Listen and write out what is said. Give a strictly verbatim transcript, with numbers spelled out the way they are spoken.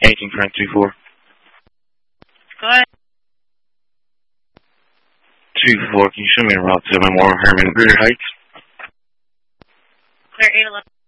eighteen Frank two four. Go ahead. two four, can you show me a route to Memorial Herman Greer Heights? Clear eight eleven.